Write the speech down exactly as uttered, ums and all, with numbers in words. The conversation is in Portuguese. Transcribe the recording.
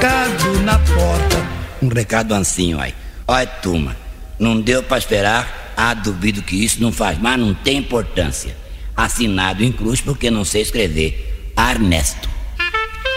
recado na porta. Um recado assim, ó. Olha, turma, não deu pra esperar. Ah, duvido que isso não faz, mas não tem importância. Assinado em cruz porque não sei escrever. Ernesto.